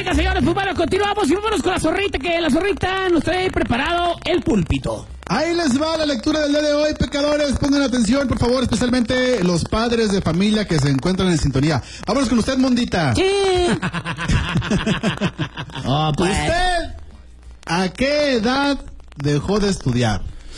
Oiga, señores, pues bueno, continuamos y vámonos con la zorrita, que la zorrita nos trae preparado el púlpito. Ahí les va la lectura del día de hoy, pecadores. Pongan atención, por favor, especialmente los padres de familia que se encuentran en sintonía. Vámonos con usted, Mondita. Sí. Pues. ¿Usted a qué edad dejó de estudiar?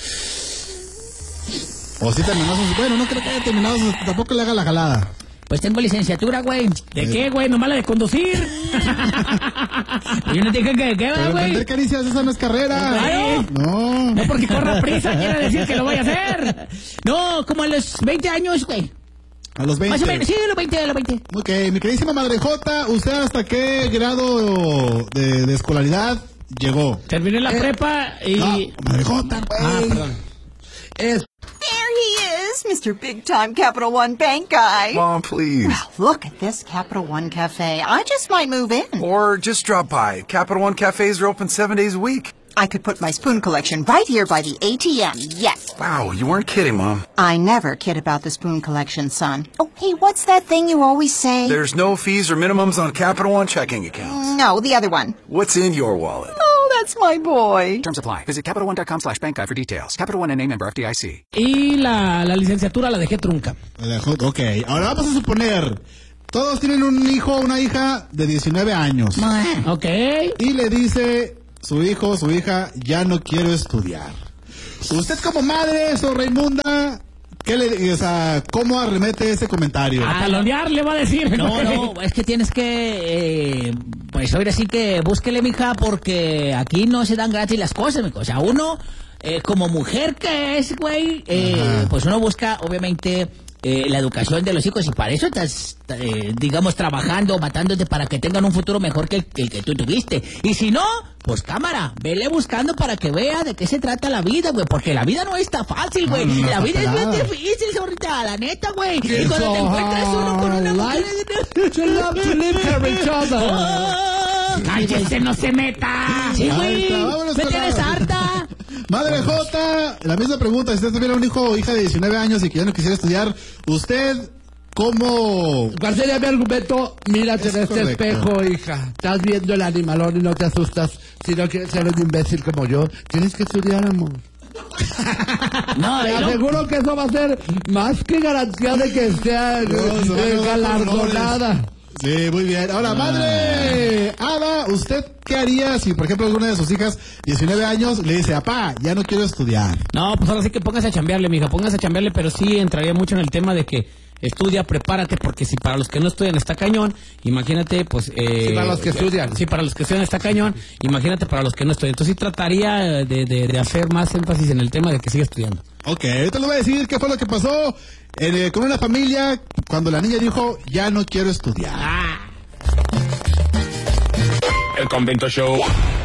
O si terminó sus... Bueno, no creo que haya terminado, tampoco le haga la jalada. Pues tengo licenciatura, güey. ¿De qué, güey? Nomás la de conducir. Yo no tengo que qué, Pero güey. vender caricias, esa no es carrera. Claro. No. No porque corra prisa quiere decir que lo voy a hacer. No, como a los 20 años, güey. A los 20. Más o menos, sí, a los 20. Ok, mi queridísima Madre Jota, ¿usted hasta qué grado de escolaridad llegó? Terminé la prepa y... No, Madre Jota, güey. Perdón. There he is, Mr. Big Time Capital One Bank guy. Mom, please. Well, look at this Capital One Cafe. I just might move in. Or just drop by. Capital One cafes are open 7 days a week. I could put my spoon collection right here by the ATM, yes. Wow, you weren't kidding, Mom. I never kid about the spoon collection, son. Oh, hey, what's that thing you always say? There's no fees or minimums on Capital One checking accounts. No, the other one. What's in your wallet? Oh, that's my boy. Terms apply. Visit CapitalOne.com/bank guide for details. Capital One and member FDIC. Y la licenciatura la dejé trunca. Ok, ahora vamos a suponer, todos tienen un hijo o una hija de 19 años. Ok. Y le dice su hijo o su hija, ya no quiero estudiar. Usted como madre, Raimunda, ¿cómo arremete ese comentario? A talonear le va a decir. No, es que tienes que, pues ahora sí que búsquele, mija, porque aquí no se dan gratis las cosas, mijo. O sea, uno, como mujer que es, güey, pues uno busca, obviamente, la educación de los hijos y para eso estás, digamos, trabajando, matándote para que tengan un futuro mejor que el que tú tuviste. Y si no, pues cámara, vele buscando para que vea de qué se trata la vida, güey, porque la vida no está fácil, güey. No, la vida es bien nada. difícil, ahorita, la neta, güey. Y cuando te encuentras uno con una mujer... ¡Cállese, no se meta! Sí, Ahí güey, está, vámonos me con tienes la- harta. Madre Jota, la misma pregunta, si usted tuviera un hijo o hija de 19 años y que ya no quisiera estudiar, ¿usted cómo...? ¿Cuál sería mi argumento? Mírate Es en este correcto. espejo, hija. Estás viendo el animalón y no te asustas. Si no quieres ser un imbécil como yo, tienes que estudiar, amor. No, Te no. aseguro que eso va a ser más que garantía de que sea galardonada. Sí, muy bien. Ahora, madre Ada, ¿usted qué haría si, por ejemplo, alguna de sus hijas, 19 años, le dice, papá, ya no quiero estudiar? No, pues ahora sí que póngase a chambearle, mija, póngase a chambearle, pero sí entraría mucho en el tema de que estudia, prepárate, porque si para los que no estudian está cañón, imagínate, pues... Sí, para los que estudian. Sí, para los que estudian está cañón, imagínate para los que no estudian. Entonces sí trataría de hacer más énfasis en el tema de que siga estudiando. Ok, ahorita les voy a decir qué fue lo que pasó con una familia cuando la niña dijo, ya no quiero estudiar. El Convento Show.